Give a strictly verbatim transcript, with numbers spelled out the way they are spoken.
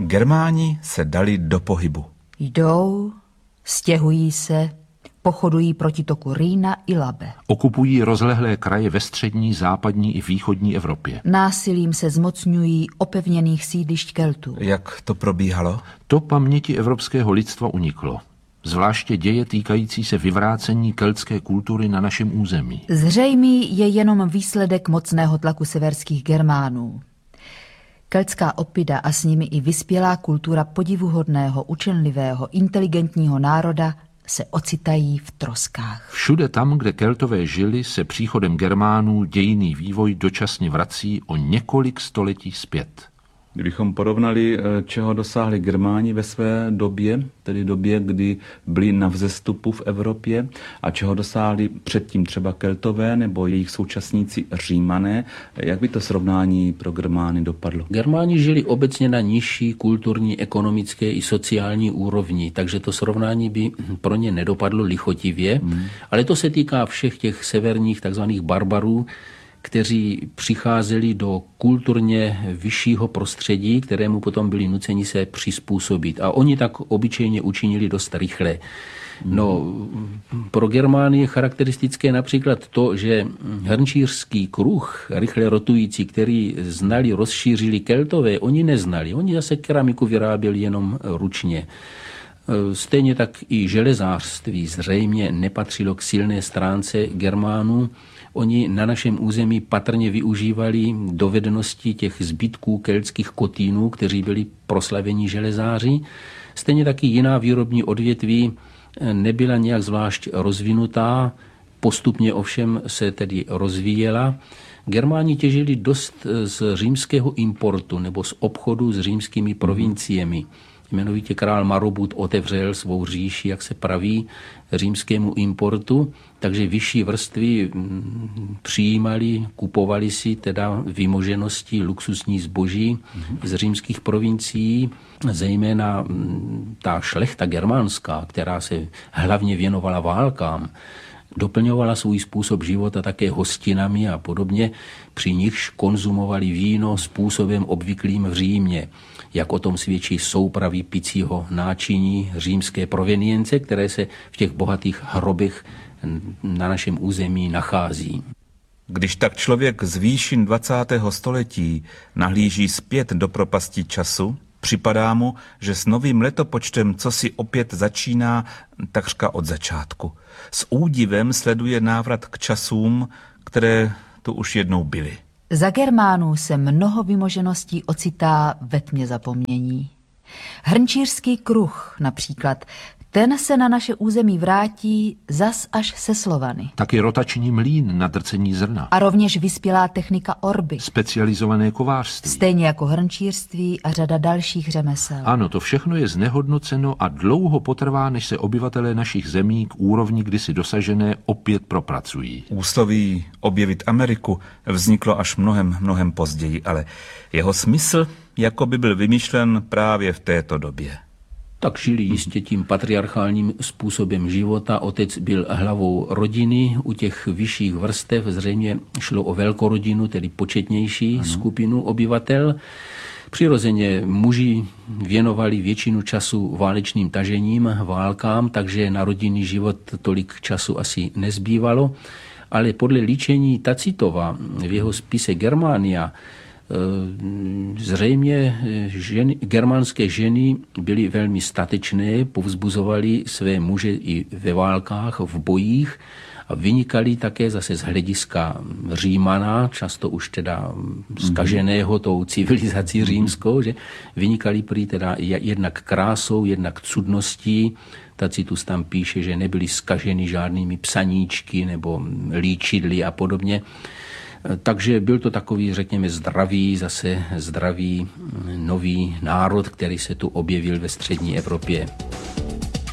Germáni se dali do pohybu. Jdou, stěhují se, pochodují proti toku Rýna i Labe. Okupují rozlehlé kraje ve střední, západní i východní Evropě. Násilím se zmocňují opevněných sídlišť Keltů. Jak to probíhalo? To paměti evropského lidstva uniklo. Zvláště děje týkající se vyvrácení keltské kultury na našem území. Zřejmý je jenom výsledek mocného tlaku severských Germánů. Keltská opida a s nimi i vyspělá kultura podivuhodného, učenlivého, inteligentního národa se ocitají v troskách. Všude tam, kde Keltové žili, se příchodem Germánů dějinný vývoj dočasně vrací o několik století zpět. Kdybychom porovnali, čeho dosáhli Germáni ve své době, tedy době, kdy byli na vzestupu v Evropě, a čeho dosáhli předtím třeba Keltové nebo jejich současníci Římané, jak by to srovnání pro Germány dopadlo? Germáni žili obecně na nižší kulturní, ekonomické i sociální úrovni, takže to srovnání by pro ně nedopadlo lichotivě, hmm. ale to se týká všech těch severních takzvaných barbarů, kteří přicházeli do kulturně vyššího prostředí, kterému potom byli nuceni se přizpůsobit. A oni tak obyčejně učinili dost rychle. No, pro Germány je charakteristické například to, že hrnčířský kruh, rychle rotující, který znali, rozšířili Keltové, oni neznali. Oni zase keramiku vyráběli jenom ručně. Stejně tak i železářství zřejmě nepatřilo k silné stránce Germánů. Oni na našem území patrně využívali dovednosti těch zbytků keltských kotínů, kteří byli proslavení železáři. Stejně taky jiná výrobní odvětví nebyla nějak zvlášť rozvinutá, postupně ovšem se tedy rozvíjela. Germáni těžili dost z římského importu nebo z obchodu s římskými provinciemi. Jmenovitě král Marobud otevřel svou říši, jak se praví, římskému importu, takže vyšší vrstvy přijímali, kupovali si teda vymoženosti luxusní zboží z římských provincií, zejména ta šlechta germánská, která se hlavně věnovala válkám, doplňovala svůj způsob života také hostinami a podobně, při nichž konzumovali víno způsobem obvyklým v Římě. Jak o tom svědčí soupravy picího náčiní římské provenience, které se v těch bohatých hrobech na našem území nachází. Když tak člověk z výšin dvacátého století nahlíží zpět do propasti času, připadá mu, že s novým letopočtem cosi opět začíná takřka od začátku. S údivem sleduje návrat k časům, které tu už jednou byly. Za Germánů se mnoho vymožeností ocitá ve tmě zapomnění. Hrnčířský kruh například, ten se na naše území vrátí zas až se Slovany. Taky rotační mlýn na drcení zrna. A rovněž vyspělá technika orby. Specializované kovářství. Stejně jako hrnčířství a řada dalších řemesel. Ano, to všechno je znehodnoceno a dlouho potrvá, než se obyvatelé našich zemí k úrovni kdysi dosažené opět propracují. Úsloví objevit Ameriku vzniklo až mnohem, mnohem později, ale jeho smysl jako by byl vymyšlen právě v této době. Tak žili jistě tím patriarchálním způsobem života. Otec byl hlavou rodiny, u těch vyšších vrstev zřejmě šlo o velkorodinu, tedy početnější ano. skupinu obyvatel. Přirozeně muži věnovali většinu času válečným tažením, válkám, takže na rodinný život tolik času asi nezbývalo. Ale podle líčení Tacitova v jeho spise Germania zřejmě ženy, germánské ženy byly velmi statečné, povzbuzovaly své muže i ve válkách, v bojích a vynikaly také zase z hlediska Římana, často už teda zkaženého tou civilizací římskou, že vynikaly prý teda jednak krásou, jednak cudností. Tacitus tam píše, že nebyly zkaženy žádnými psaníčky nebo líčidly a podobně. Takže byl to takový, řekněme, zdravý, zase zdravý nový národ, který se tu objevil ve střední Evropě.